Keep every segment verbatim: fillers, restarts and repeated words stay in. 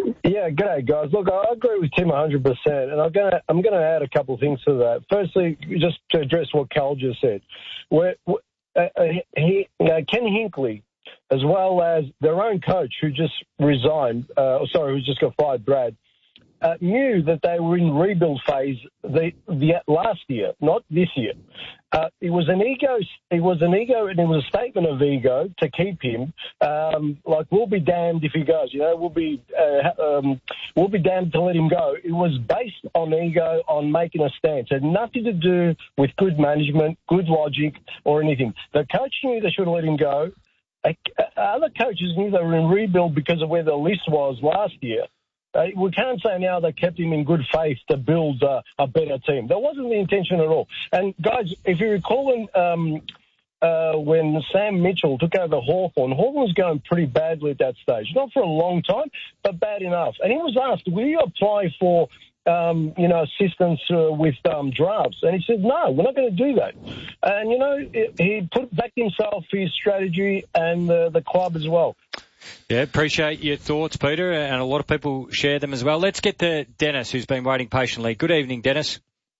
Yeah, g'day, guys. Look, I agree with Tim one hundred percent, and I'm going to I'm going to add a couple of things to that. Firstly, just to address what Cal just said, where uh, he, uh, Ken Hinkley, as well as their own coach who just resigned, uh, sorry, who just got fired, Brad, uh, knew that they were in rebuild phase the, the last year, not this year. Uh, it was an ego. It was an ego, and it was a statement of ego to keep him. Um, like, we'll be damned if he goes. You know, we'll be uh, um, we'll be damned to let him go. It was based on ego, on making a stance. It had nothing to do with good management, good logic, or anything. The coach knew they should have let him go. Uh, other coaches knew they were in rebuild because of where the list was last year. Uh, we can't say now they kept him in good faith to build uh, a better team. That wasn't the intention at all. And, guys, if you recall when, um, uh, when Sam Mitchell took over Hawthorn, Hawthorn was going pretty badly at that stage. Not for a long time, but bad enough. And he was asked, will you apply for, um, you know, assistance uh, with um, drafts? And he said, no, we're not going to do that. And, you know, he put back himself, his strategy, and uh, the club as well. Yeah, appreciate your thoughts, Peter, and a lot of people share them as well. Let's get to Dennis, who's been waiting patiently. Good evening, Dennis.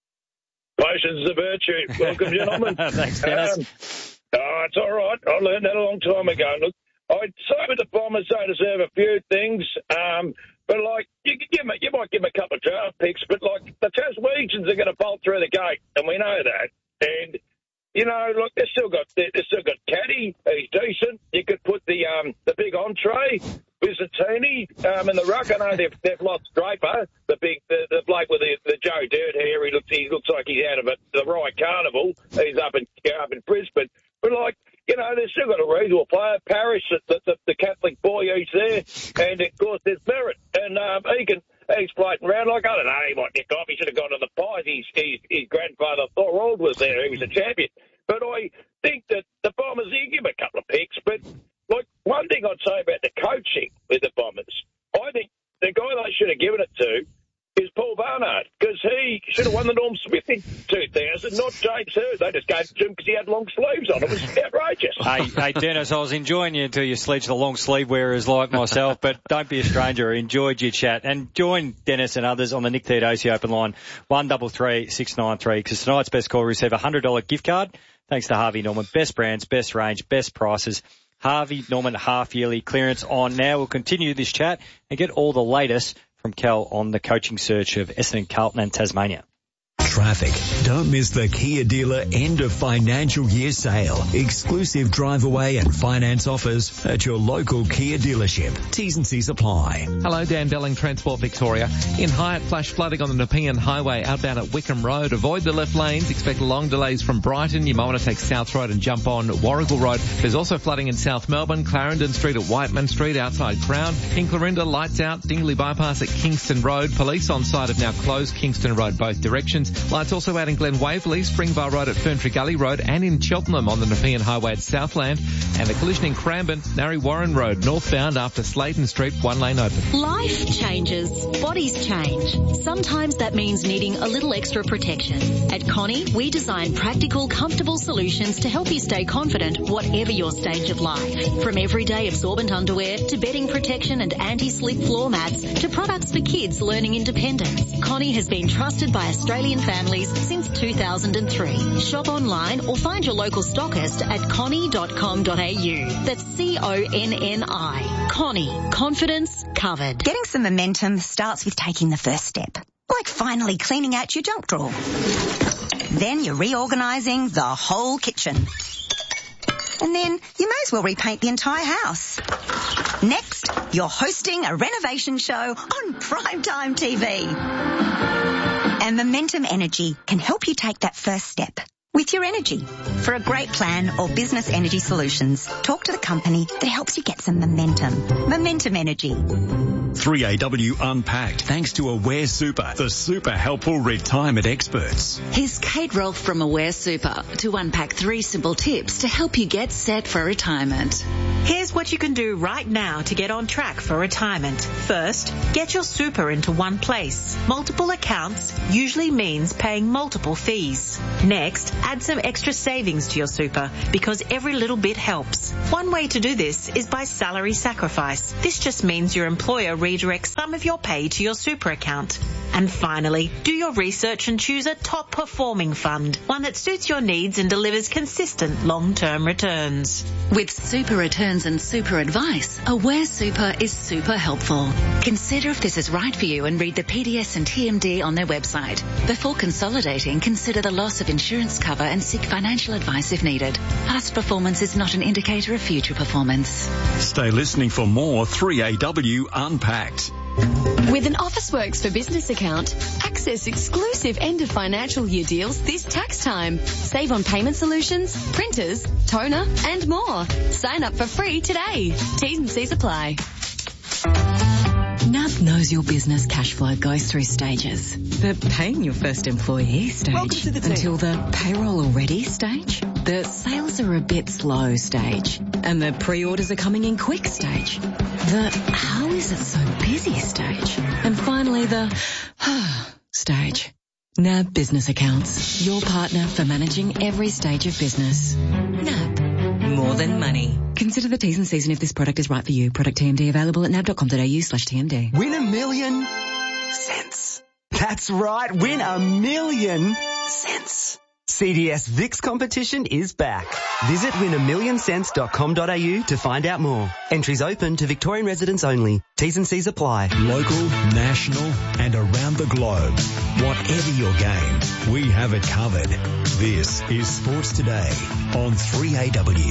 Patience is a virtue. Welcome, gentlemen. Thanks, Dennis. Um, oh, it's all right. I learned that a long time ago. Look, I'd say with the Bombers, they deserve a few things, um, but, like, you, give them, you might give them a couple of draft picks, but, like, the Tasmanians are going to bolt through the gate, and we know that. And you know, look, they've still got they've still got Caddy. He's decent. You could put the um the big entree, Visitini, um, in the ruck. I know they've they've lost Draper, the big the, the bloke with the, the Joe Dirt hair. He looks he looks like he's out of it, the right carnival. He's up in up in Brisbane, but like you know, they've still got a reasonable player. Parrish, the, the, the Catholic boy, he's there, and of course there's Merritt, and um, he can. He's floating around like, I don't know, he might get off. He should have gone to the Pies. His, his, his grandfather, Thorold, was there. He was a champion. But I think that the Bombers, you give him a couple of picks. But, like, one thing I'd say about the coaching with the Bombers, I think the guy they should have given it to is Paul Barnard, because he should have won the Norm Smith in two thousand, not James Hird. They just gave it to him because he had long sleeves on. It was outrageous. Hey, hey, Dennis, I was enjoying you until you sledged the long sleeve wearers like myself, but don't be a stranger. I enjoyed your chat. And join Dennis and others on the Nick Theodosi open line, one three three, six nine three, because tonight's best call will receive a one hundred dollars gift card thanks to Harvey Norman. Best brands, best range, best prices. Harvey Norman half-yearly clearance on now. We'll continue this chat and get all the latest from Cal on the coaching search of Essendon, Carlton and Tasmania. Traffic. Don't miss the Kia dealer end of financial year sale. Exclusive drive away and finance offers at your local Kia dealership. T's and C's apply. Hello, Dan Belling, Transport Victoria. In Hyatt, flash flooding on the Nepean Highway outbound at Wickham Road. Avoid the left lanes. Expect long delays from Brighton. You might want to take South Road and jump on Warrigal Road. There's also flooding in South Melbourne, Clarendon Street at Whiteman Street outside Crown. In Clarinda, lights out. Dingley Bypass at Kingston Road. Police on site have now closed Kingston Road both directions. Lights also out in Glen Waverley, Springvale Road at Ferntree Gully Road, and in Cheltenham on the Nepean Highway at Southland. And a collision in Cranbourne, Narry Warren Road, northbound after Slayton Street, one lane open. Life changes. Bodies change. Sometimes that means needing a little extra protection. At Connie, we design practical, comfortable solutions to help you stay confident whatever your stage of life. From everyday absorbent underwear to bedding protection and anti-slip floor mats to products for kids learning independence. Connie has been trusted by Australian families since two thousand three. Shop online or find your local stockist at connie dot com dot a u. That's C O N N I. Connie. Confidence covered. Getting some momentum starts with taking the first step. Like finally cleaning out your junk drawer. Then you're reorganising the whole kitchen. And then you may as well repaint the entire house. Next, you're hosting a renovation show on Primetime T V. And Momentum Energy can help you take that first step with your energy. For a great plan or business energy solutions, talk to the company that helps you get some momentum. Momentum Energy. three A W Unpacked, thanks to Aware Super, the super helpful retirement experts. Here's Kate Rolfe from Aware Super to unpack three simple tips to help you get set for retirement. Here's what you can do right now to get on track for retirement. First, get your super into one place. Multiple accounts usually means paying multiple fees. Next, add some extra savings to your super because every little bit helps. One way to do this is by salary sacrifice. This just means your employer redirects some of your pay to your super account. And finally, do your research and choose a top performing fund, one that suits your needs and delivers consistent long-term returns. With Super Returns and Super Advice, Aware Super is super helpful. Consider if this is right for you and read the P D S and T M D on their website. Before consolidating, consider the loss of insurance cover and seek financial advice if needed. Past performance is not an indicator of future performance. Stay listening for more three A W Unpacked. With an Officeworks for Business account, access exclusive end of financial year deals this tax time. Save on payment solutions, printers, toner, and more. Sign up for free today. T's and C's apply. N A B knows your business cash flow goes through stages. The paying your first employee stage the until the payroll already stage. The sales are a bit slow stage. And the pre-orders are coming in quick stage. The how is it so busy stage. And finally the stage. N A B Business Accounts. Your partner for managing every stage of business. N A B. More than money. Consider the T's and C's and if this product is right for you. Product T M D available at nab.com.au slash TMD. Win a million cents. That's right. Win a million cents. C D S Vix competition is back. Visit win a million cents dot com dot a u to find out more. Entries open to Victorian residents only. T's and C's apply. Local, national and around the globe. Whatever your game, we have it covered. This is Sports Today on three A W.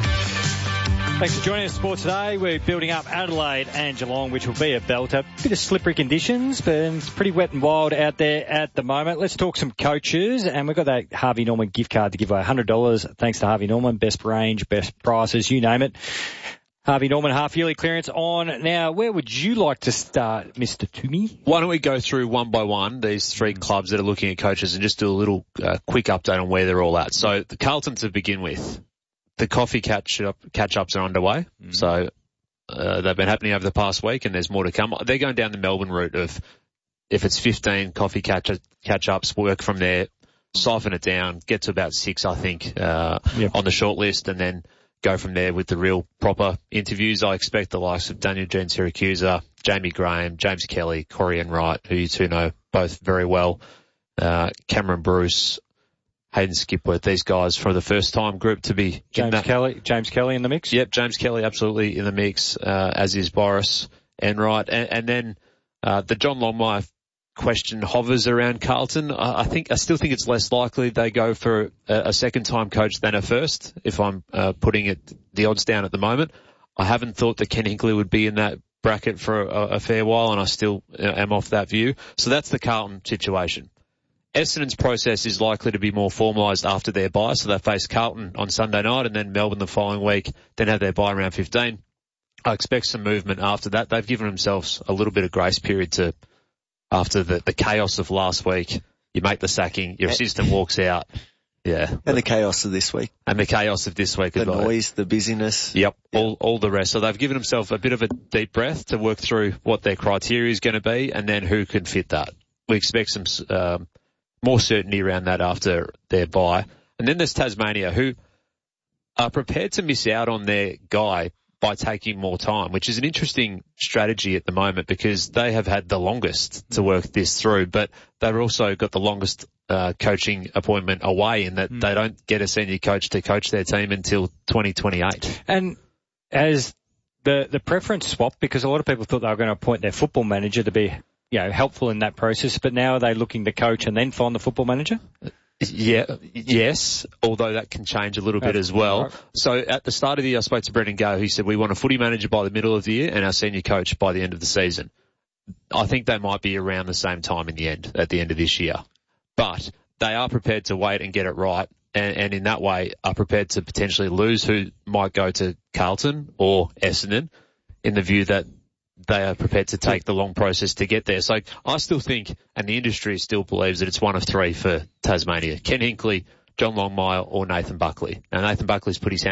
Thanks for joining us, Sport Today. We're building up Adelaide and Geelong, which will be a belter. Bit of slippery conditions, but it's pretty wet and wild out there at the moment. Let's talk some coaches, and we've got that Harvey Norman gift card to give away, one hundred dollars. Thanks to Harvey Norman. Best range, best prices, you name it. Harvey Norman half-yearly clearance on. Now, where would you like to start, Mister Toomey? Why don't we go through one by one, these three clubs that are looking at coaches, and just do a little uh, quick update on where they're all at. So the Carlton to begin with. The coffee catch up, catch-ups are underway. Mm-hmm. So uh, they've been happening over the past week, and there's more to come. They're going down the Melbourne route of if it's fifteen coffee catch, catch-ups, work from there, siphon it down, get to about six, I think, uh, yep. on the short list, and then go from there with the real proper interviews. I expect the likes of Daniel Jean Siracusa, Jamie Graham, James Kelly, Corey Enright, who you two know both very well, uh, Cameron Bruce, Hayden Skipworth, these guys for the first time group to be James that. Kelly, James Kelly in the mix. Yep, James Kelly absolutely in the mix, uh, as is Boris Enright, and, and then uh, the John Longmire question hovers around Carlton. I, I think I still think it's less likely they go for a, a second time coach than a first. If I'm uh, putting it the odds down at the moment, I haven't thought that Ken Hinkley would be in that bracket for a, a fair while, and I still uh, am off that view. So that's the Carlton situation. Essendon's process is likely to be more formalised after their bye, so they face Carlton on Sunday night and then Melbourne the following week, then have their bye round fifteen. I expect some movement after that. They've given themselves a little bit of grace period to, after the, the chaos of last week, you make the sacking, your assistant walks out. Yeah. And the chaos of this week. And the chaos of this week. The noise, the busyness. Yep, yep. All, all the rest. So they've given themselves a bit of a deep breath to work through what their criteria is going to be and then who can fit that. We expect some, um, more certainty around that after their bye. And then there's Tasmania, who are prepared to miss out on their guy by taking more time, which is an interesting strategy at the moment because they have had the longest to work this through, but they've also got the longest uh, coaching appointment away in that mm. they don't get a senior coach to coach their team until twenty twenty-eight. And as the, the preference swap, because a lot of people thought they were going to appoint their football manager to be you know, helpful in that process, but now are they looking to coach and then find the football manager? Yeah, yes, although that can change a little That's bit as well. Right. So at the start of the year, I spoke to Brendan Gale. He said, we want a footy manager by the middle of the year and our senior coach by the end of the season. I think they might be around the same time in the end, at the end of this year. But they are prepared to wait and get it right, and, and in that way are prepared to potentially lose who might go to Carlton or Essendon in the view that they are prepared to take the long process to get there. So I still think, and the industry still believes that it's one of three for Tasmania. Ken Hinkley, John Longmire or Nathan Buckley. Now Nathan Buckley's put his hand up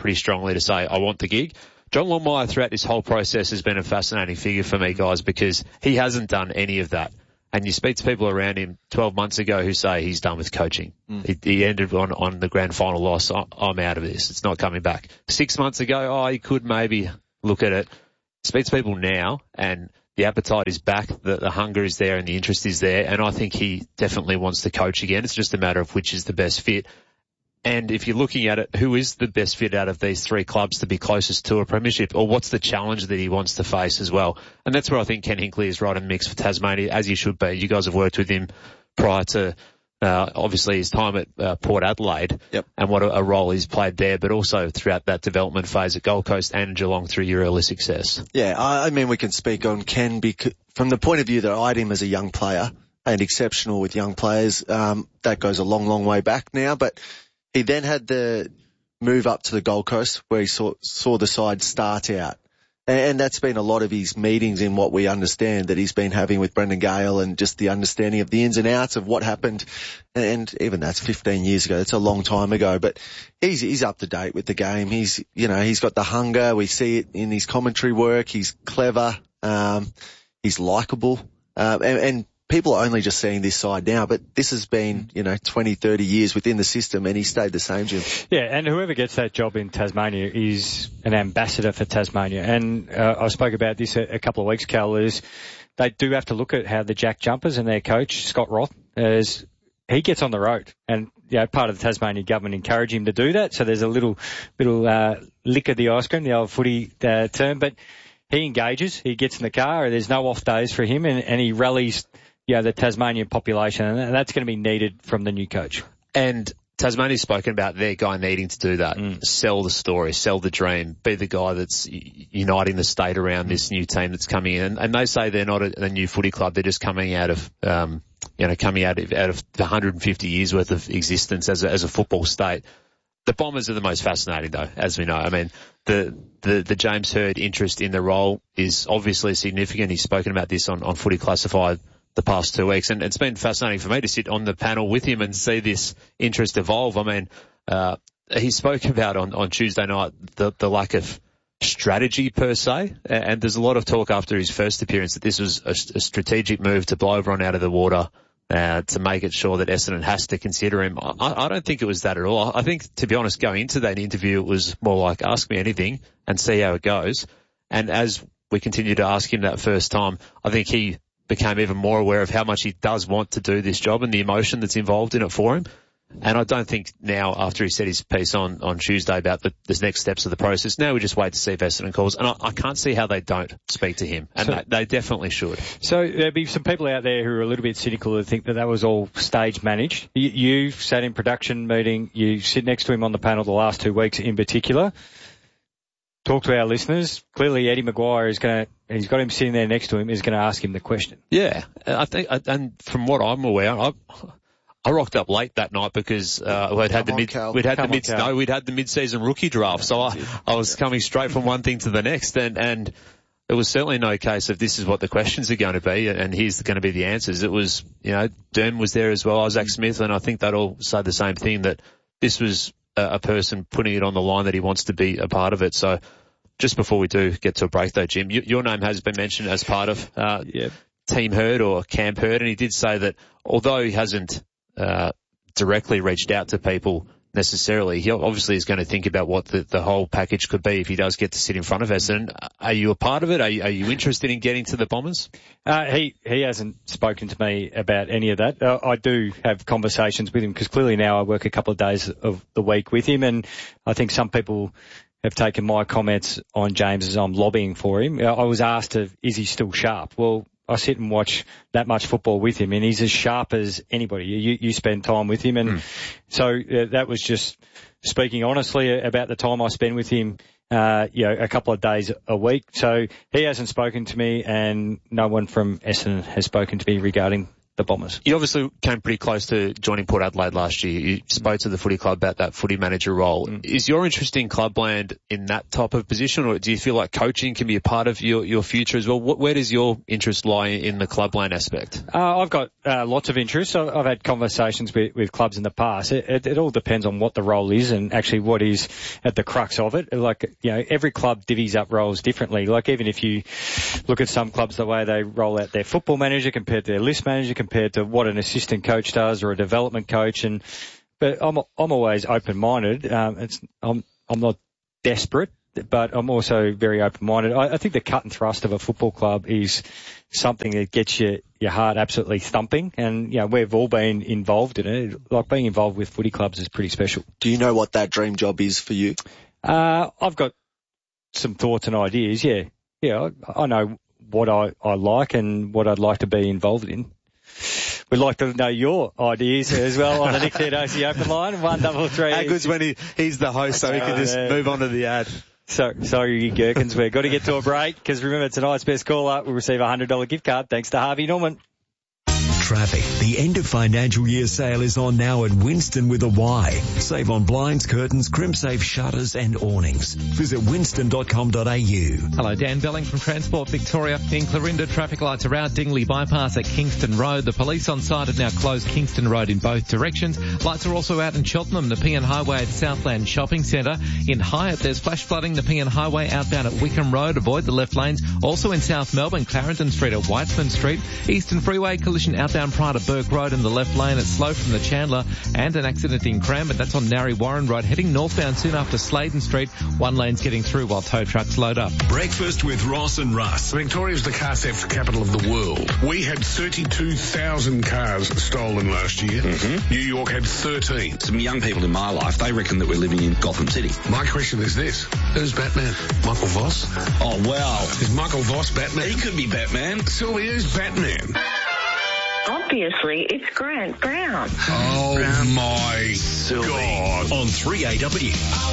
pretty strongly to say, I want the gig. John Longmire throughout this whole process has been a fascinating figure for me, guys, because he hasn't done any of that. And you speak to people around him twelve months ago who say he's done with coaching. Mm. He, he ended on, on the grand final loss. I, I'm out of this. It's not coming back. Six months ago, oh, he could maybe look at it. Speak to people now, and the appetite is back, the, the hunger is there, and the interest is there. And I think he definitely wants to coach again. It's just a matter of which is the best fit. And if you're looking at it, who is the best fit out of these three clubs to be closest to a premiership, or what's the challenge that he wants to face as well? And that's where I think Ken Hinkley is right in the mix for Tasmania, as he should be. You guys have worked with him prior to, uh, obviously his time at uh, Port Adelaide, yep. and what a, a role he's played there, but also throughout that development phase at Gold Coast and Geelong through your early success. Yeah, I mean, we can speak on Ken because, from the point of view that I eyed him as a young player and exceptional with young players. Um, that goes a long, long way back now, but he then had the move up to the Gold Coast where he saw, saw the side start out. And that's been a lot of his meetings in what we understand that he's been having with Brendan Gale, and just the understanding of the ins and outs of what happened. And even that's fifteen years ago. That's a long time ago, but he's, he's up to date with the game. He's, you know, he's got the hunger. We see it in his commentary work. He's clever. Um, he's likable. Um, and, and people are only just seeing this side now, but this has been, you know, twenty, thirty years within the system, and he stayed the same, Jim. Yeah, and whoever gets that job in Tasmania is an ambassador for Tasmania. And uh, I spoke about this a, a couple of weeks, Cal, is they do have to look at how the Jack Jumpers and their coach, Scott Roth, is he gets on the road. And, you know, part of the Tasmanian government encourage him to do that. So there's a little, little uh, lick of the ice cream, the old footy uh, term. But he engages, he gets in the car, there's no off days for him, and, and he rallies, you know, the Tasmanian population, and that's going to be needed from the new coach. And Tasmania's spoken about their guy needing to do that. Mm. Sell the story, sell the dream, be the guy that's uniting the state around mm. this new team that's coming in. And they say they're not a, a new footy club, they're just coming out of, um, you know, coming out of, out of the one hundred fifty years worth of existence as a, as a football state. The Bombers are the most fascinating though, as we know. I mean, the, the, the James Hird interest in the role is obviously significant. He's spoken about this on, on Footy Classified the past two weeks, and it's been fascinating for me to sit on the panel with him and see this interest evolve. I mean, uh, he spoke about on, on Tuesday night the, the lack of strategy per se, and there's a lot of talk after his first appearance that this was a, a strategic move to blow everyone out of the water, uh, to make it sure that Essendon has to consider him. I, I don't think it was that at all. I think, to be honest, going into that interview, it was more like, ask me anything and see how it goes. And as we continued to ask him that first time, I think he became even more aware of how much he does want to do this job and the emotion that's involved in it for him. And I don't think now, after he said his piece on, on Tuesday about the, the next steps of the process, now we just wait to see if Essendon calls. And I, I can't see how they don't speak to him. And so, they, they definitely should. So there'll be some people out there who are a little bit cynical who think that that was all stage managed. You, you sat in production meeting, you sit next to him on the panel the last two weeks in particular. Talk to our listeners. Clearly, Eddie Maguire is going to, he's got him sitting there next to him, is going to ask him the question. Yeah, I think, and from what I'm aware, I, I rocked up late that night because uh, we'd had Come the mid, on, we'd had Come the mid, on, no, we'd had the mid-season rookie draft, so I, I was coming straight from one thing to the next, and and it was certainly no case of this is what the questions are going to be, and here's going to be the answers. It was, you know, Dern was there as well, Isaac Smith, and I think they'd all say the same thing, that this was a person putting it on the line that he wants to be a part of it. So just before we do get to a break though, Jim, you, your name has been mentioned as part of uh, yeah. Team Hird or Camp Hird, and he did say that although he hasn't uh, directly reached out to people necessarily, he obviously is going to think about what the, the whole package could be if he does get to sit in front of Essendon. Are you a part of it? Are you, are you interested in getting to the Bombers? Uh, he, he hasn't spoken to me about any of that. Uh, I do have conversations with him because clearly now I work a couple of days of the week with him, and I think some people have taken my comments on James as I'm lobbying for him. I was asked, if, is he still sharp? Well, I sit and watch that much football with him, and he's as sharp as anybody. You, you spend time with him, and mm. so uh, that was just speaking honestly about the time I spend with him, uh, you know, a couple of days a week. So he hasn't spoken to me, and no one from Essendon has spoken to me regarding the Bombers. You obviously came pretty close to joining Port Adelaide last year. You spoke to the footy club about that footy manager role. Mm. Is your interest in clubland in that type of position, or do you feel like coaching can be a part of your, your future as well? What, where does your interest lie in the clubland aspect? Uh, I've got uh, lots of interest. I've, I've had conversations with, with clubs in the past. It, it, it all depends on what the role is and actually what is at the crux of it. Like, you know, every club divvies up roles differently. Like, even if you look at some clubs, the way they roll out their football manager compared to their list manager, compared to what an assistant coach does or a development coach. And, but I'm, I'm always open-minded. Um, it's, I'm, I'm not desperate, but I'm also very open-minded. I, I think the cut and thrust of a football club is something that gets your, your heart absolutely thumping. And, you know, we've all been involved in it. Like, being involved with footy clubs is pretty special. Do you know what that dream job is for you? Uh, I've got some thoughts and ideas, yeah. Yeah, I, I know what I, I like and what I'd like to be involved in. We'd like to know your ideas as well on the Nick Theodosi Open Line, one double three. How good's when he, he's the host, so he can just uh, move on to the ad. So, sorry, you gherkins, we've got to get to a break, because remember, tonight's best caller will receive a one hundred dollars gift card thanks to Harvey Norman. Traffic. The end of financial year sale is on now at Winston with a Y. Save on blinds, curtains, crimp-safe shutters and awnings. Visit winston dot com dot a u. Hello, Dan Belling from Transport Victoria. In Clarinda, traffic lights are out Dingley Bypass at Kingston Road. The police on site have now closed Kingston Road in both directions. Lights are also out in Cheltenham, Nepean Highway at Southland Shopping Centre. In Hyatt, there's flash flooding Nepean Highway outbound at Wickham Road. Avoid the left lanes. Also in South Melbourne, Clarendon Street at Whitesman Street. Eastern Freeway collision outbound prior to Burke Road in the left lane. It's slow from the Chandler, and an accident in Cranbourne. That's on Narry Warren Road, heading northbound soon after Sladen Street. One lane's getting through while tow trucks load up. Breakfast with Ross and Russ. Victoria's the car theft capital of the world. We had thirty-two thousand cars stolen last year. Mm-hmm. New York had thirteen. Some young people in my life, they reckon that we're living in Gotham City. My question is this: who's Batman? Michael Voss? Oh, wow. Is Michael Voss Batman? He could be Batman. Sylvia, who's Batman? Obviously, it's Grant Brown. Oh, Grant my Sylvie. God. On three A W.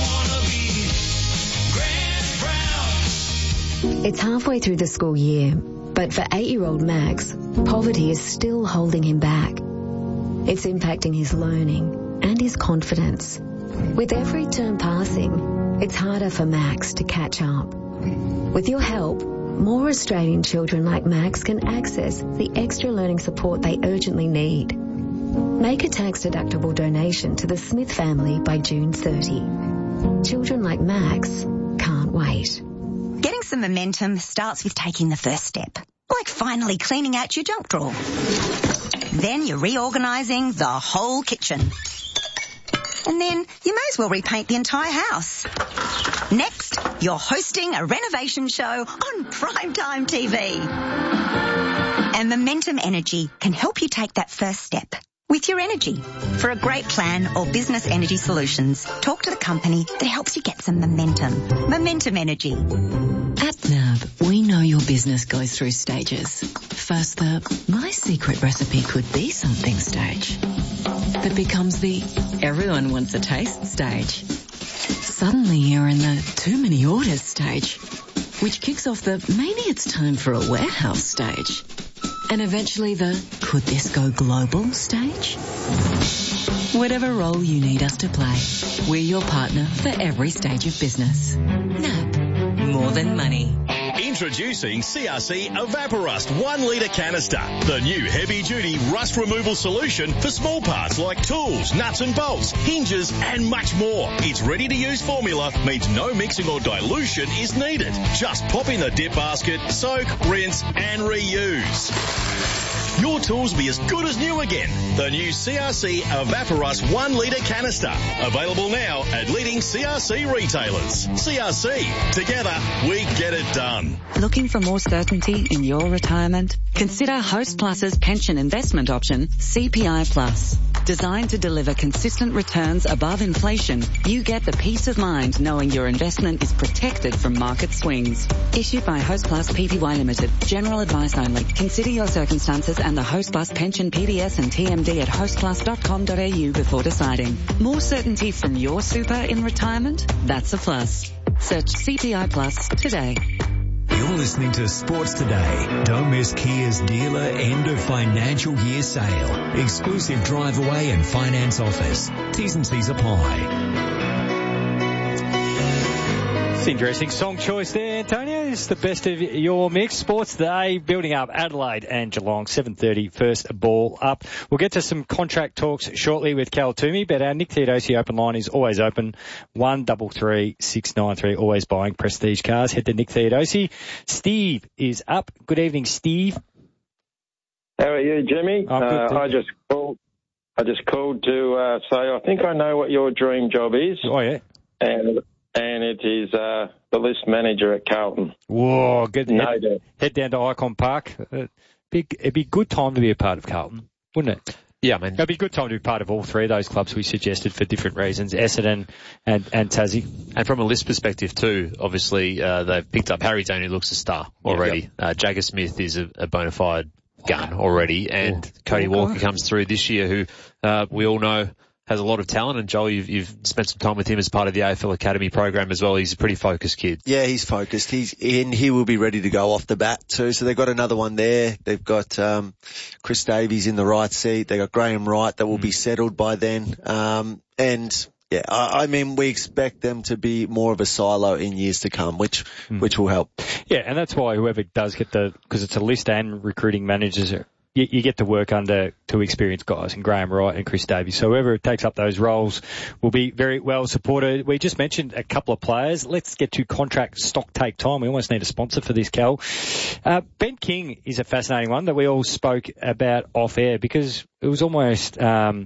It's halfway through the school year, but for eight-year-old Max, poverty is still holding him back. It's impacting his learning and his confidence. With every term passing, it's harder for Max to catch up. With your help, more Australian children like Max can access the extra learning support they urgently need. Make a tax-deductible donation to the Smith family by June thirtieth. Children like Max can't wait. Getting some momentum starts with taking the first step, like finally cleaning out your junk drawer. Then you're reorganising the whole kitchen. And then you may as well repaint the entire house. Next, you're hosting a renovation show on primetime T V. And Momentum Energy can help you take that first step with your energy. For a great plan or business energy solutions, talk to the company that helps you get some momentum. Momentum Energy. At N A B, we know your business goes through stages. First, the my secret recipe could be something stage. That becomes the everyone wants a taste stage. Suddenly you're in the too many orders stage, which kicks off the maybe it's time for a warehouse stage. And eventually the could this go global stage? Whatever role you need us to play, we're your partner for every stage of business. N A B, more than money. Introducing C R C Evaporust one litre canister, the new heavy-duty rust removal solution for small parts like tools, nuts and bolts, hinges and much more. Its ready-to-use formula means no mixing or dilution is needed. Just pop in the dip basket, soak, rinse and reuse. Your tools will be as good as new again. The new C R C Evaporust one litre canister. Available now at leading C R C retailers. C R C. Together, we get it done. Looking for more certainty in your retirement? Consider Host Plus's pension investment option, C P I Plus. Designed to deliver consistent returns above inflation, you get the peace of mind knowing your investment is protected from market swings. Issued by Host Plus Pty Limited. General advice only. Consider your circumstances and the Host Plus pension P D S and T M D at host plus dot com dot a u before deciding. More certainty from your super in retirement? That's a plus. Search C P I Plus today. You're listening to Sports Today. Don't miss Kia's dealer end of financial year sale. Exclusive drive away and finance offers. T's and C's apply. It's interesting song choice there, Antonio. It's the best of your mix. Sports Today, building up Adelaide and Geelong, seven thirty, first ball up. We'll get to some contract talks shortly with Cal Toomey, but our Nick Theodosi open line is always open. one three three, six nine three, always buying prestige cars. Head to Nick Theodosi. Steve is up. Good evening, Steve. How are you, Jimmy? I'm good, uh, I just called. I just called to uh, say I think I know what your dream job is. Oh yeah, and and it is uh, the list manager at Carlton. Whoa, good. No head, doubt. head down to Icon Park. Uh, big, it'd be a good time to be a part of Carlton, wouldn't it? Yeah, I mean, it'd be a good time to be part of all three of those clubs we suggested for different reasons, Essendon and, and Tassie. And from a list perspective too, obviously, uh, they've picked up Harry Dane, who looks a star already. Yep. Uh, Jagger Smith is a, a bona fide gun already, and oh, Cody oh, Walker God. comes through this year, who, uh, we all know has a lot of talent. And Joel, you've, you've spent some time with him as part of the A F L Academy program as well. He's a pretty focused kid. Yeah, he's focused. He's in. He will be ready to go off the bat too. So they've got another one there. They've got um, Chris Davies in the right seat. They got Graham Wright that will be settled by then. Um, and yeah, I, I mean, we expect them to be more of a silo in years to come, which Mm. which will help. Yeah, and that's why whoever does get the, because it's a list and recruiting managers, you, you get to work under two experienced guys, and Graham Wright and Chris Davies. So whoever takes up those roles will be very well supported. We just mentioned a couple of players. Let's get to contract stock take time. We almost need a sponsor for this, Cal. Uh, Ben King is a fascinating one that we all spoke about off air, because it was almost um,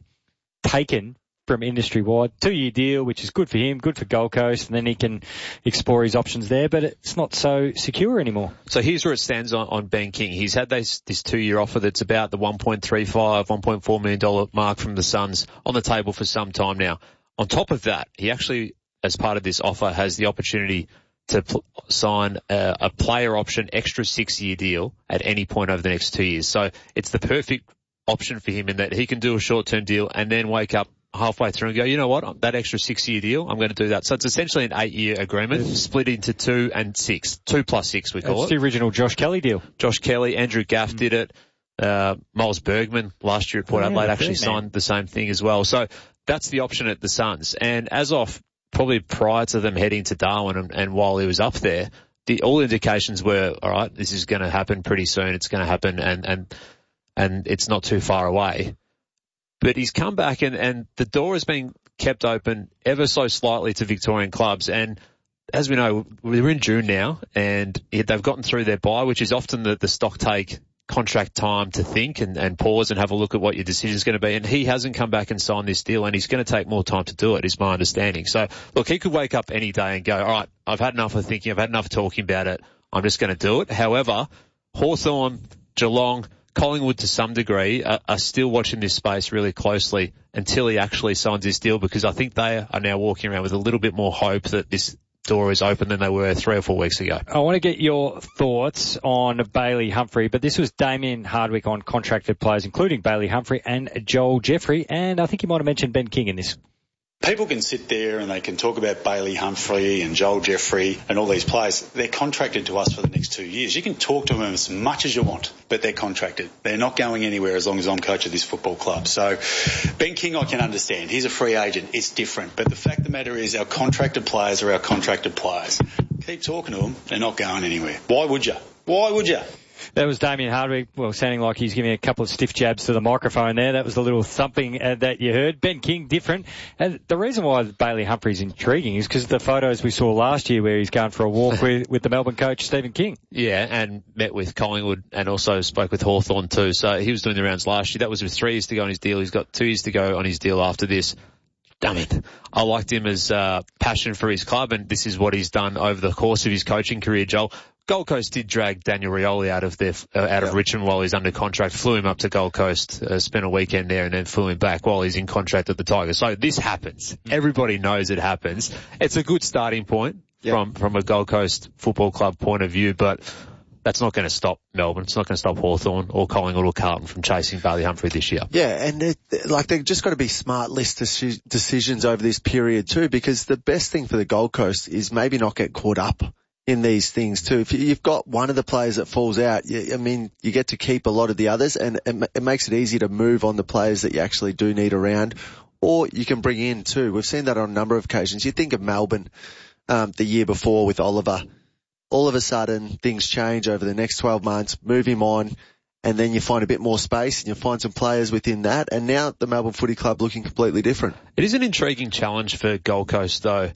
taken from industry-wide. Two-year deal, which is good for him, good for Gold Coast, and then he can explore his options there, but it's not so secure anymore. So here's where it stands on, on Ben King. He's had this, this two-year offer that's about the one point three five, one point four million dollars mark from the Suns on the table for some time now. On top of that, he actually, as part of this offer, has the opportunity to pl- sign a, a player option extra six-year deal at any point over the next two years. So it's the perfect option for him in that he can do a short-term deal and then wake up halfway through and go, you know what, that extra six-year deal, I'm going to do that. So it's essentially an eight-year agreement split into two and six. Two plus six, we call That's it. the original Josh Kelly deal. Josh Kelly, Andrew Gaff mm. did it. Uh, Miles Bergman last year at Port Oh, Adelaide yeah, actually man. signed the same thing as well. So that's the option at the Suns. And as of probably prior to them heading to Darwin and, and while he was up there, the all indications were, all right, this is going to happen pretty soon. It's going to happen and, and, and it's not too far away. But he's come back and, and the door has been kept open ever so slightly to Victorian clubs. And as we know, we're in June now and they've gotten through their bye, which is often the, the stock take contract time to think and, and pause and have a look at what your decision is going to be. And he hasn't come back and signed this deal, and he's going to take more time to do it, is my understanding. So, look, he could wake up any day and go, all right, I've had enough of thinking, I've had enough of talking about it, I'm just going to do it. However, Hawthorn, Geelong, Collingwood to some degree are, are still watching this space really closely until he actually signs this deal, because I think they are now walking around with a little bit more hope that this door is open than they were three or four weeks ago. I want to get your thoughts on Bailey Humphrey, but this was Damien Hardwick on contracted players, including Bailey Humphrey and Joel Jeffrey, and I think you might have mentioned Ben King in this. People can sit there and they can talk about Bailey Humphrey and Joel Jeffrey and all these players. They're contracted to us for the next two years. You can talk to them as much as you want, but they're contracted. They're not going anywhere as long as I'm coach of this football club. So Ben King, I can understand. He's a free agent. It's different. But the fact of the matter is our contracted players are our contracted players. Keep talking to them. They're not going anywhere. Why would you? Why would you? That was Damien Hardwick, well, sounding like he's giving a couple of stiff jabs to the microphone there. That was the little thumping uh, that you heard. Ben King, different. And the reason why Bailey Humphrey's intriguing is because of the photos we saw last year where he's going for a walk with, with the Melbourne coach, Stephen King. Yeah, and met with Collingwood and also spoke with Hawthorn too. So he was doing the rounds last year. That was with three years to go on his deal. He's got two years to go on his deal after this. Damn it. I liked him as uh, passion for his club, and this is what he's done over the course of his coaching career, Joel. Gold Coast did drag Daniel Rioli out of their, uh, out of Richmond while he's under contract, flew him up to Gold Coast, uh, spent a weekend there and then flew him back while he's in contract at the Tigers. So this happens. Everybody knows it happens. It's a good starting point yep. from, from a Gold Coast football club point of view, but that's not going to stop Melbourne. It's not going to stop Hawthorn or Collingwood or Carlton from chasing Bailey Humphrey this year. Yeah, and it, like they've just got to be smart list decisions over this period too, because the best thing for the Gold Coast is maybe not get caught up in these things too. If you've got one of the players that falls out, you, I mean, you get to keep a lot of the others, and it, it makes it easy to move on the players that you actually do need around, or you can bring in too. We've seen that on a number of occasions. You think of Melbourne um, the year before with Oliver. All of a sudden, things change over the next twelve months, move him on, and then you find a bit more space and you find some players within that. And now the Melbourne Footy Club looking completely different. It is an intriguing challenge for Gold Coast, though,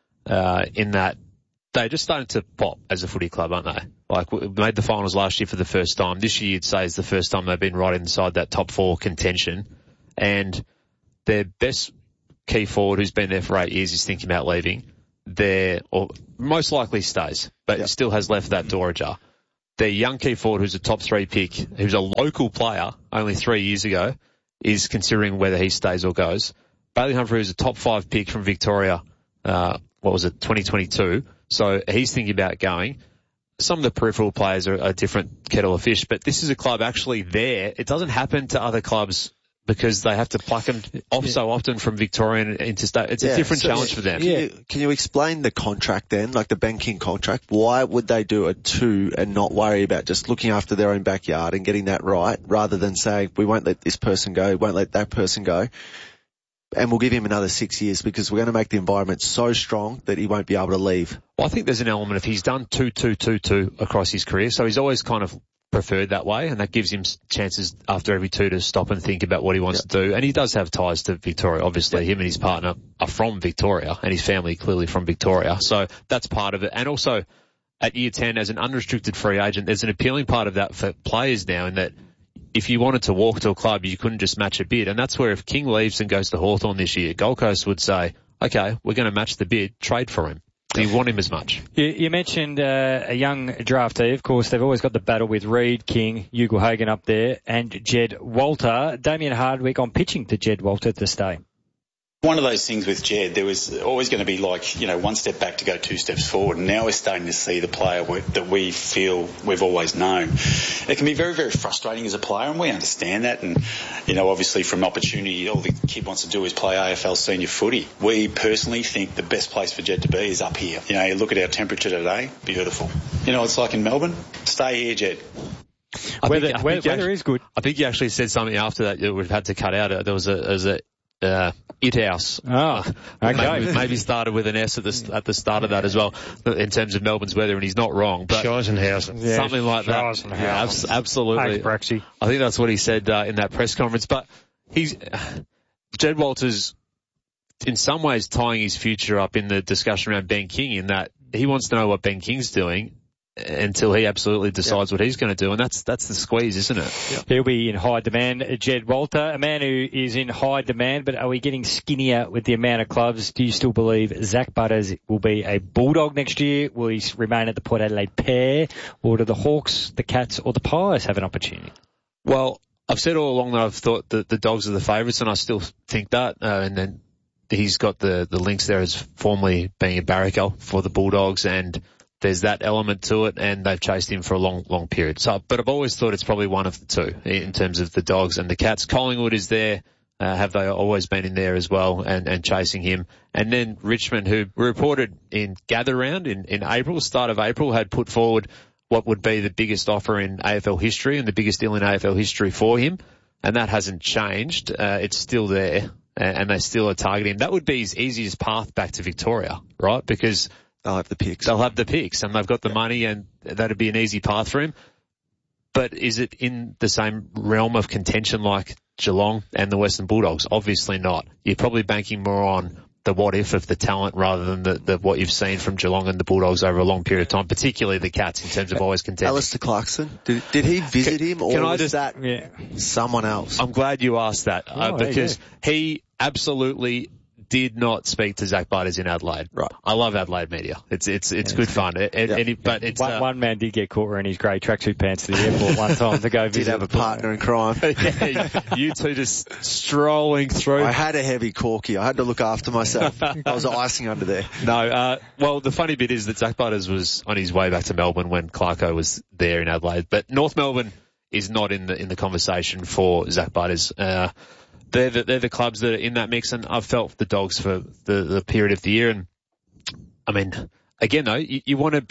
uh, in that they're just starting to pop as a footy club, aren't they? Like, we made the finals last year for the first time. This year, you'd say, is the first time they've been right inside that top four contention. And their best key forward, who's been there for eight years, is thinking about leaving. Their, or most likely stays, but yep. still has left that door ajar. Their young key forward, who's a top three pick, who's a local player only three years ago, is considering whether he stays or goes. Bailey Humphrey is a top five pick from Victoria, uh, what was it, twenty twenty-two. So he's thinking about going. Some of the peripheral players are a different kettle of fish, but this is a club actually there. It doesn't happen to other clubs because they have to pluck them off yeah. so often from Victorian into state. It's yeah, a different so challenge yeah, for them. Can, yeah. you, can you explain the contract then, like the Ben King contract? Why would they do a two and not worry about just looking after their own backyard and getting that right, rather than saying, we won't let this person go, we won't let that person go, and we'll give him another six years because we're going to make the environment so strong that he won't be able to leave? Well, I think there's an element of he's done two, two, two, two across his career, so he's always kind of preferred that way, and that gives him chances after every two to stop and think about what he wants yep. to do. And he does have ties to Victoria. Obviously, yep. him and his partner are from Victoria, and his family clearly from Victoria. So that's part of it. And also, at year ten, as an unrestricted free agent, there's an appealing part of that for players now, in that if you wanted to walk to a club, you couldn't just match a bid. And that's where if King leaves and goes to Hawthorn this year, Gold Coast would say, okay, we're going to match the bid, trade for him. You want him as much. You, you mentioned uh, a young draftee. Of course, they've always got the battle with Reid, King, Ugle-Hagan up there, and Jed Walter. Damien Hardwick on pitching to Jed Walter to stay. One of those things with Jed, there was always going to be like, you know, one step back to go two steps forward. And now we're starting to see the player that we feel we've always known. It can be very, very frustrating as a player, and we understand that. And, you know, obviously from opportunity, all the kid wants to do is play A F L senior footy. We personally think the best place for Jed to be is up here. You know, you look at our temperature today, beautiful. You know what it's like in Melbourne? Stay here, Jed. I weather, think, I weather, weather is good. I think you actually said something after that that we've had to cut out. There was a, there was a Uh, It House. Oh, okay. Maybe, maybe started with an S at the at the start of that as well, in terms of Melbourne's weather, and he's not wrong. But Scheisenhausen. Yeah, something like that. Yeah, abs- absolutely. Thanks, Brexy. I think that's what he said uh, in that press conference. But he's Jed Walters, in some ways, tying his future up in the discussion around Ben King, in that he wants to know what Ben King's doing until he absolutely decides yep. what he's going to do, and that's that's the squeeze, isn't it? Yep. He'll be in high demand. Jed Walter, a man who is in high demand, but are we getting skinnier with the amount of clubs? Do you still believe Zach Butters will be a Bulldog next year? Will he remain at the Port Adelaide pair, or do the Hawks, the Cats, or the Pies have an opportunity? Well, I've said all along that I've thought that the Dogs are the favourites, and I still think that, uh, and then he's got the, the links there as formerly being a barracker for the Bulldogs, and there's that element to it, and they've chased him for a long, long period. So, but I've always thought it's probably one of the two in terms of the Dogs and the Cats. Collingwood is there. Uh, have they always been in there as well and, and chasing him? And then Richmond, who reported in Gather Round in, in April, start of April, had put forward what would be the biggest offer in A F L history and the biggest deal in A F L history for him. And that hasn't changed. Uh, it's still there, and they still are targeting him. That would be his easiest path back to Victoria, right? Because they'll have the picks. They'll have the picks, and they've got the yeah. money, and that'd be an easy path for him. But is it in the same realm of contention like Geelong and the Western Bulldogs? Obviously not. You're probably banking more on the what if of the talent rather than the, the what you've seen from Geelong and the Bulldogs over a long period of time, particularly the Cats in terms of always contending. Alistair Clarkson, did, did he visit can, him, or can was I just, that yeah. someone else? I'm glad you asked that uh, oh, because he absolutely did not speak to Zach Butters in Adelaide. Right. I love Adelaide media. It's it's it's yeah, good it's fun. It, yeah. it, but it's one, uh, one man did get caught wearing his grey tracksuit pants to the airport one time to go visit. Did have a partner in crime. yeah, you two just strolling through. I had a heavy corky. I had to look after myself. I was icing under there. No, uh, well, the funny bit is that Zach Butters was on his way back to Melbourne when Clarko was there in Adelaide, but North Melbourne is not in the in the conversation for Zach Butters. Uh, They're the, they're the clubs that are in that mix, and I've felt the Dogs for the, the period of the year. And I mean, again though, you, you want to be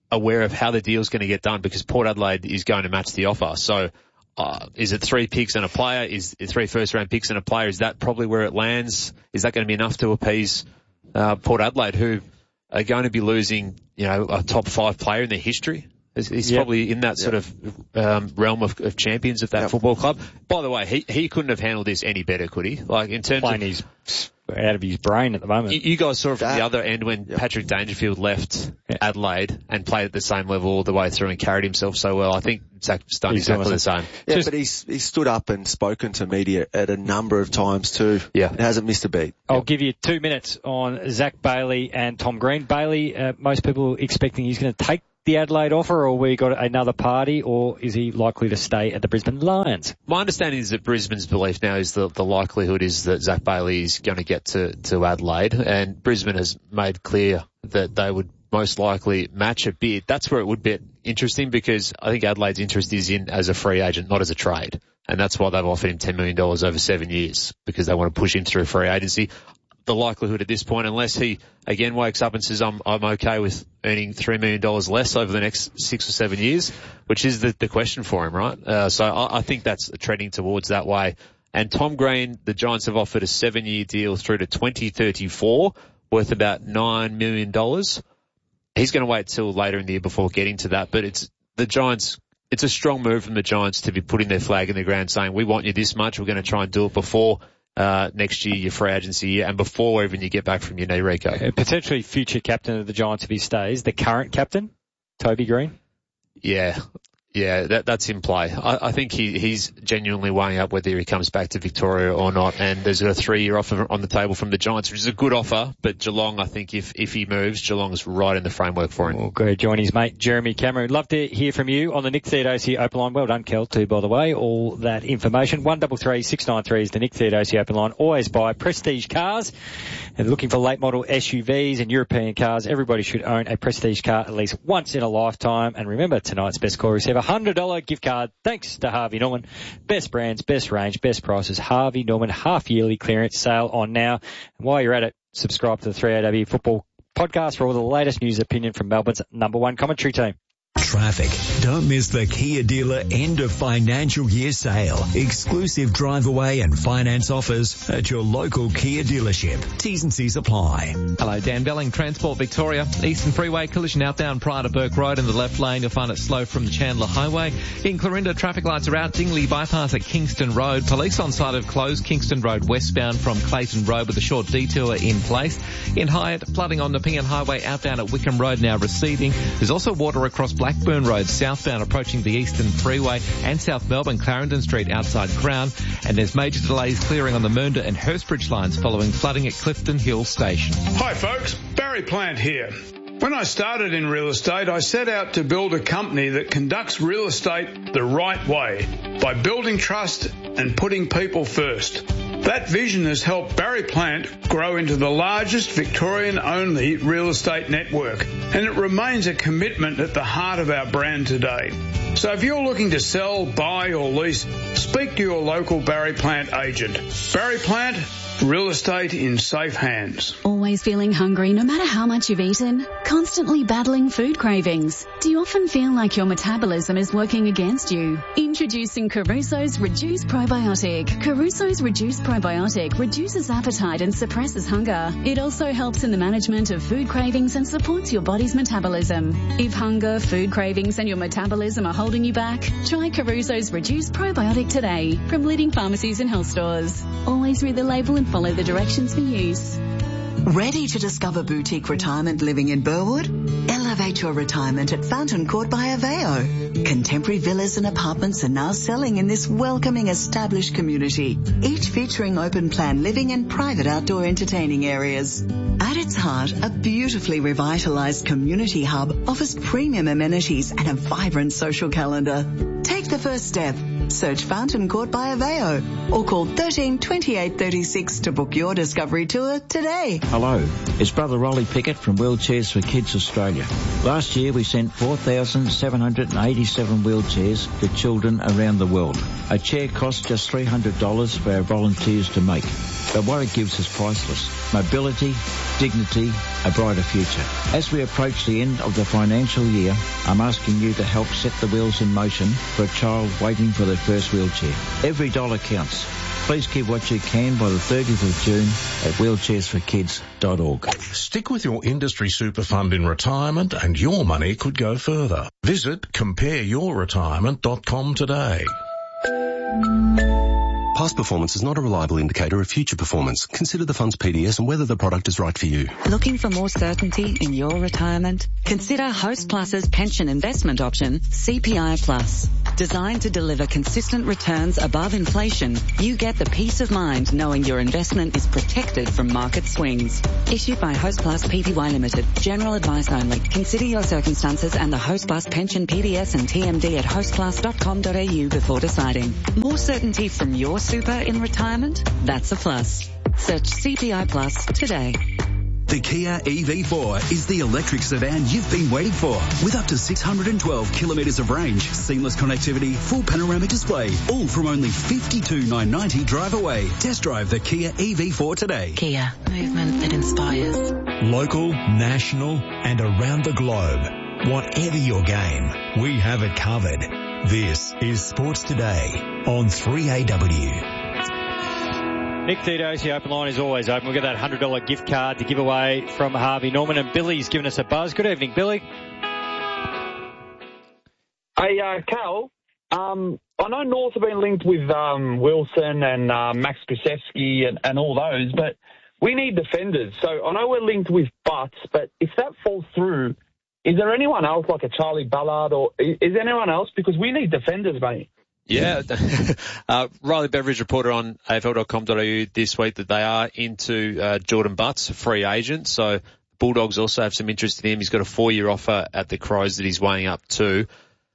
aware of how the deal's going to get done because Port Adelaide is going to match the offer. So, uh, is it three picks and a player? Is it three first round picks and a player? Is that probably where it lands? Is that going to be enough to appease, uh, Port Adelaide, who are going to be losing, you know, a top five player in their history? He's, he's yep. probably in that sort yep. of um, realm of, of champions of that yep. football club. By the way, he he couldn't have handled this any better, could he? Like in terms Playing of his out of his brain at the moment. You, you guys saw it from that, the other end when yep. Patrick Dangerfield left yep. Adelaide and played at the same level all the way through and carried himself so well. I think Zach's done he's exactly the same. Yeah, Just, but he's he's stood up and spoken to media at a number of times too. Yeah, it hasn't missed a beat. I'll yep. give you two minutes on Zach Bailey and Tom Green. Bailey, uh, most people expecting he's going to take the Adelaide offer, or we got another party, or is he likely to stay at the Brisbane Lions? My understanding is that Brisbane's belief now is that the likelihood is that Zach Bailey is going to get to, to Adelaide, and Brisbane has made clear that they would most likely match a bid. That's where it would be interesting because I think Adelaide's interest is in as a free agent, not as a trade. And that's why they've offered him ten million dollars over seven years because they want to push him through free agency. The likelihood at this point, unless he again wakes up and says, I'm, I'm okay with earning three million dollars less over the next six or seven years, which is the, the question for him, right? Uh, so I, I think that's trending towards that way. And Tom Green, the Giants have offered a seven year deal through to twenty thirty-four worth about nine million dollars. He's going to wait till later in the year before getting to that, but it's the Giants, it's a strong move from the Giants to be putting their flag in the ground saying, we want you this much. We're going to try and do it before Uh, next year, your free agency year, and before even you get back from your knee, Rico. Uh, potentially future captain of the Giants if he stays. The current captain, Toby Green? Yeah. Yeah, that, that's in play. I, I think he, he's genuinely weighing up whether he comes back to Victoria or not, and there's a three-year offer on the table from the Giants, which is a good offer, but Geelong, I think if, if he moves, Geelong's right in the framework for him. We'll go join his mate, Jeremy Cameron. Love to hear from you on the Nick Theodosi Open Line. Well done, Kel, too, by the way. All that information. one three three, six nine three is the Nick Theodosi Open Line. Always buy Prestige cars. And looking for late model S U Vs and European cars, everybody should own a Prestige car at least once in a lifetime. And remember, tonight's best call receive a one hundred dollars gift card thanks to Harvey Norman. Best brands, best range, best prices. Harvey Norman half yearly clearance sale on now. And while you're at it, subscribe to the three A W Football Podcast for all the latest news opinion from Melbourne's number one commentary team. Traffic. Don't miss the Kia dealer end of financial year sale. Exclusive drive away and finance offers at your local Kia dealership. T's and C's apply. Hello, Dan Belling, Transport Victoria. Eastern Freeway collision outbound prior to Burke Road in the left lane. You'll find it slow from the Chandler Highway. In Clarinda, traffic lights are out. Dingley bypass at Kingston Road. Police on site have closed Kingston Road westbound from Clayton Road with a short detour in place. In Hyatt, flooding on Nepean Highway outbound at Wickham Road now receding. There's also water across Blackburn Road southbound approaching the Eastern Freeway and South Melbourne Clarendon Street outside Crown, and there's major delays clearing on the Mernda and Hurstbridge lines following flooding at Clifton Hill Station. Hi folks, Barry Plant here. When I started in real estate, I set out to build a company that conducts real estate the right way by building trust and putting people first. That vision has helped Barry Plant grow into the largest Victorian-only real estate network, and it remains a commitment at the heart of our brand today. So if you're looking to sell, buy or lease, speak to your local Barry Plant agent. Barry Plant, real estate in safe hands. Always feeling hungry no matter how much you've eaten? Constantly battling food cravings? Do you often feel like your metabolism is working against you? Introducing Caruso's Reduce Probiotic. Caruso's Reduce Probiotic reduces appetite and suppresses hunger. It also helps in the management of food cravings and supports your body's metabolism. If hunger, food cravings and your metabolism are holding you back, try Caruso's Reduce Probiotic today from leading pharmacies and health stores. Always read the label and follow the directions for use. Ready to discover boutique retirement living in Burwood? Elevate your retirement at Fountain Court by Aveo. Contemporary villas and apartments are now selling in this welcoming established community, each featuring open plan living and private outdoor entertaining areas. At its heart, a beautifully revitalised community hub offers premium amenities and a vibrant social calendar. Take the first step. Search Fountain Court by Aveo or call thirteen twenty-eight thirty-six to book your discovery tour today. Hello, it's Brother Rolly Pickett from Wheelchairs for Kids Australia. Last year we sent four thousand seven hundred eighty-seven wheelchairs to children around the world. A chair costs just three hundred dollars for our volunteers to make. but what it gives is priceless. Mobility, dignity, a brighter future. As we approach the end of the financial year, I'm asking you to help set the wheels in motion for a child waiting for their first wheelchair. Every dollar counts. Please give what you can by the thirtieth of June at wheelchairs for kids dot org. Stick with your industry super fund in retirement and your money could go further. Visit compare your retirement dot com today. Past performance is not a reliable indicator of future performance. Consider the fund's P D S and whether the product is right for you. Looking for more certainty in your retirement? Consider Host Plus's pension investment option, C P I Plus. Designed to deliver consistent returns above inflation, you get the peace of mind knowing your investment is protected from market swings. Issued by Host Plus Pty Limited. General advice only. Consider your circumstances and the Host Plus pension P D S and T M D at host plus dot com dot a u before deciding. More certainty from your super in retirement? That's a plus. Search C P I Plus today. The Kia E V four is the electric sedan you've been waiting for. With up to six hundred twelve kilometres of range, seamless connectivity, full panoramic display, all from only fifty-two thousand nine hundred ninety drive away. Test drive the Kia E V four today. Kia, movement that inspires. Local, national and around the globe. Whatever your game, we have it covered. This is Sports Today on three A W. Nick Theodosio Open Line is always open. We've got that one hundred dollars gift card to give away from Harvey Norman, and Billy's given us a buzz. Good evening, Billy. Hey, uh, Cal, um, I know North have been linked with um, Wilson and uh, Max Krzyzewski and, and all those, but we need defenders. So I know we're linked with Butts, but if that falls through, is there anyone else like a Charlie Ballard, or is, is there anyone else? Because we need defenders, mate. Yeah, uh, Riley Beveridge reported on A F L dot com dot a u this week that they are into uh, Jordan Butts, a free agent. So Bulldogs also have some interest in him. He's got a four-year offer at the Crows that he's weighing up to.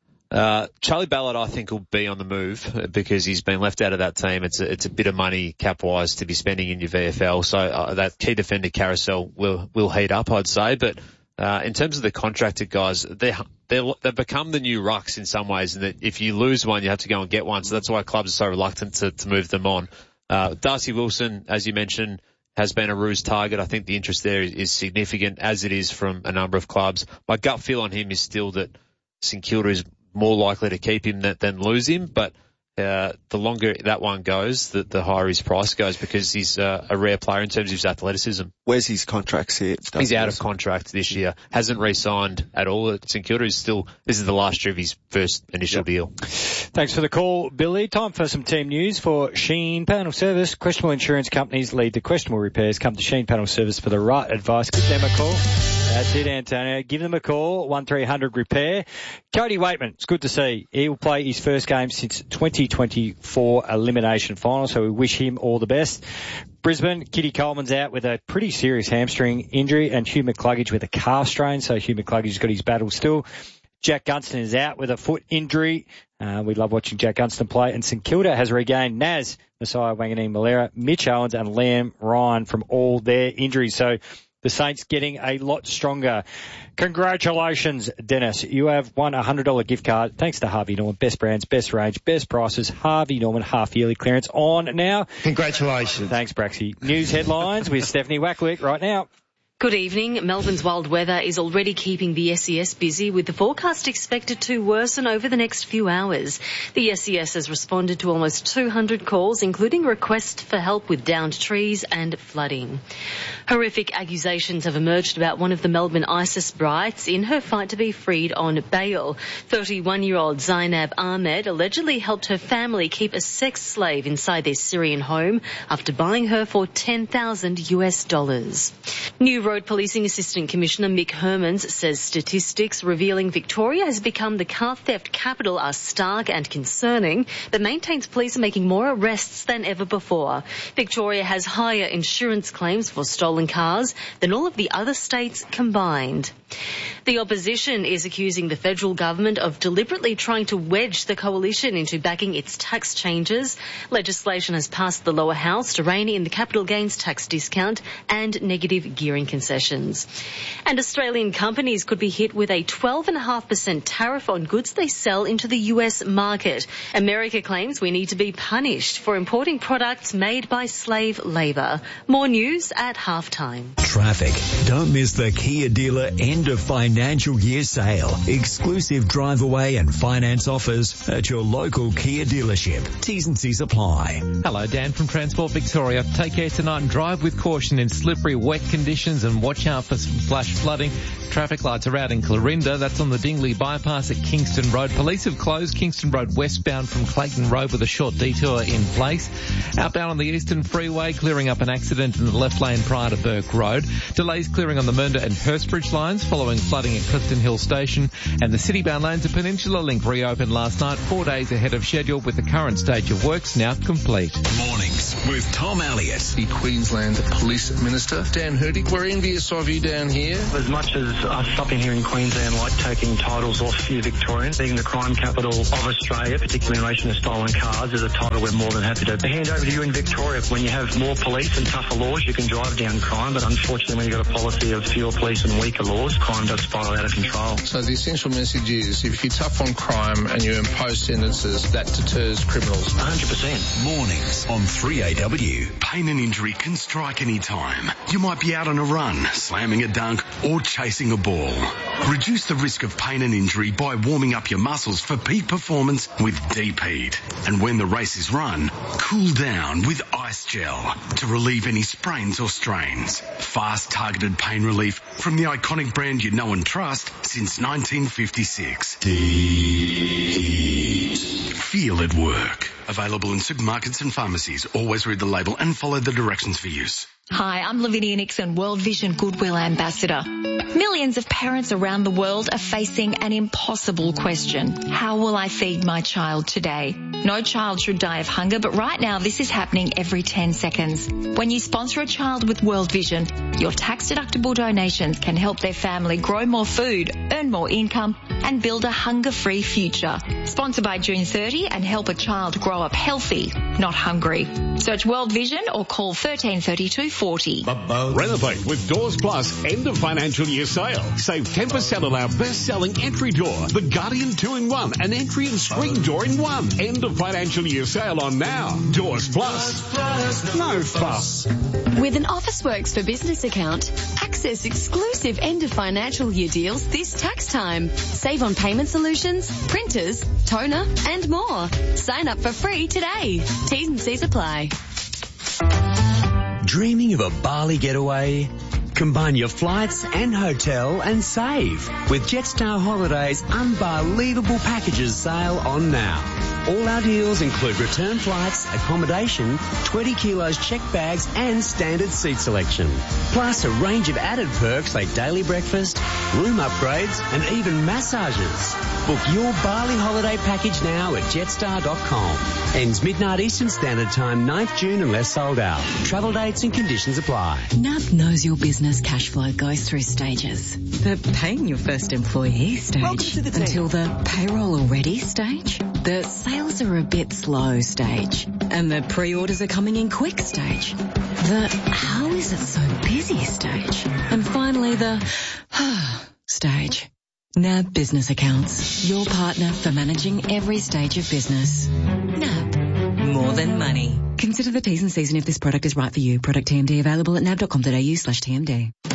Uh, Charlie Ballard, I think, will be on the move because he's been left out of that team. It's a, it's a bit of money cap-wise to be spending in your V F L. So uh, that key defender carousel will will heat up, I'd say. But uh, in terms of the contracted guys, they're They're, they've become the new rucks in some ways, and that if you lose one, you have to go and get one. So that's why clubs are so reluctant to, to move them on. Uh, Darcy Wilson, as you mentioned, has been a ruse target. I think the interest there is, is significant, as it is from a number of clubs. My gut feel on him is still that St Kilda is more likely to keep him than, than lose him, but uh, the longer that one goes, the, the higher his price goes because he's uh, a rare player in terms of his athleticism. Where's his contract set? He's out of contract this year. Hasn't re-signed at all at St Kilda. He's still, this is the last year of his first initial yep. deal. Thanks for the call, Billy. Time for some team news for Sheen Panel Service. Questionable insurance companies lead to questionable repairs. Come to Sheen Panel Service for the right advice. Give them a call. That's it, Antonio. Give them a call. one three hundred repair. Cody Waitman, it's good to see. He will play his first game since twenty twenty-four elimination final, so we wish him all the best. Brisbane, Kitty Coleman's out with a pretty serious hamstring injury, and Hugh McCluggage with a calf strain, so Hugh McCluggage's got his battle still. Jack Gunston is out with a foot injury. Uh, we love watching Jack Gunston play. And St Kilda has regained Naz, Messiah Wanganeen-Malera, Mitch Owens and Liam Ryan from all their injuries. So the Saints getting a lot stronger. Congratulations, Dennis. You have won a one hundred dollars gift card thanks to Harvey Norman. Best brands, best range, best prices. Harvey Norman half-yearly clearance on now. Congratulations. Thanks, Braxy. News headlines with Stephanie Wackwick right now. Good evening. Melbourne's wild weather is already keeping the S E S busy, with the forecast expected to worsen over the next few hours. The S E S has responded to almost two hundred calls, including requests for help with downed trees and flooding. Horrific accusations have emerged about one of the Melbourne ISIS brides in her fight to be freed on bail. thirty-one-year-old Zainab Ahmed allegedly helped her family keep a sex slave inside their Syrian home after buying her for ten thousand US dollars. New Road Policing Assistant Commissioner Mick Hermans says statistics revealing Victoria has become the car theft capital are stark and concerning, but maintains police are making more arrests than ever before. Victoria has higher insurance claims for stolen cars than all of the other states combined. The opposition is accusing the federal government of deliberately trying to wedge the coalition into backing its tax changes. Legislation has passed the lower house to rein in the capital gains tax discount and negative gearing consideration. concessions. And Australian companies could be hit with a twelve point five percent tariff on goods they sell into the U S market. America claims we need to be punished for importing products made by slave labour. More news at halftime. Traffic. Don't miss the Kia dealer end of financial year sale. Exclusive drive away and finance offers at your local Kia dealership. T's and C's apply. Hello, Dan from Transport Victoria. Take care tonight and drive with caution in slippery, wet conditions and watch out for some flash flooding. Traffic lights are out in Clarinda. That's on the Dingley bypass at Kingston Road. Police have closed Kingston Road westbound from Clayton Road with a short detour in place. Outbound on the Eastern Freeway, clearing up an accident in the left lane prior to Burke Road. Delays clearing on the Mernda and Hurstbridge lines following flooding at Clifton Hill Station. And the city-bound lanes of Peninsula Link reopened last night, four days ahead of schedule, with the current stage of works now complete. Mornings with Tom Elliott. The Queensland Police Minister, Dan Hurdig. We're envious of you down here. As much as us up in here in Queensland like taking titles off you Victorians, being the crime capital of Australia, particularly in relation to stolen cars, is a title we're more than happy to hand over to you in Victoria. When you have more police and tougher laws, you can drive down crime, but unfortunately when you've got a policy of fewer police and weaker laws, crime does spiral out of control. So the essential message is, if you're tough on crime and you impose sentences, that deters criminals. one hundred percent. Mornings on three A W. Pain and injury can strike any time. You might be out on a run, slamming a dunk, or chasing a ball. Reduce the risk of pain and injury by warming up your muscles for peak performance with Deep Heat. And when the race is run, cool down with Ice Gel to relieve any sprains or strains. Fast, targeted pain relief from the iconic brand you know and trust since nineteen fifty-six. Deep Heat. Feel it work. Available in supermarkets and pharmacies. Always read the label and follow the directions for use. Hi, I'm Lavinia Nixon, World Vision Goodwill Ambassador. Millions of parents around the world are facing an impossible question. How will I feed my child today? No child should die of hunger, but right now this is happening every ten seconds. When you sponsor a child with World Vision, your tax-deductible donations can help their family grow more food, earn more income, and build a hunger-free future. Sponsor by June thirtieth and help a child grow up healthy, not hungry. Search World Vision or call thirteen thirty-two forty. Renovate with Doors Plus end of financial year sale. Save ten percent on our best-selling entry door, the Guardian two in one, an entry and screen door in one. End of financial year sale on now. Doors Plus. No fuss. With an Officeworks for Business account, access exclusive end of financial year deals this tax time. Save on payment solutions, printers, toner, and more. Sign up for free today. T's and C's apply. Dreaming of a Bali getaway? Combine your flights and hotel and save with Jetstar Holidays' unbelievable packages sale on now. All our deals include return flights, accommodation, twenty kilos checked bags and standard seat selection. Plus a range of added perks like daily breakfast, room upgrades and even massages. Book your Bali holiday package now at jetstar dot com. Ends midnight Eastern Standard Time, ninth of June unless sold out. Travel dates and conditions apply. N A B knows your business cash flow goes through stages. The paying your first employee stage until the payroll already stage. The sales are a bit slow stage. And the pre-orders are coming in quick stage. The how is it so busy stage. And finally the stage. N A B Business Accounts, your partner for managing every stage of business. N A B, more than money. Consider the T's and C's and if this product is right for you. Product T M D available at nab dot com dot a u slash T M D.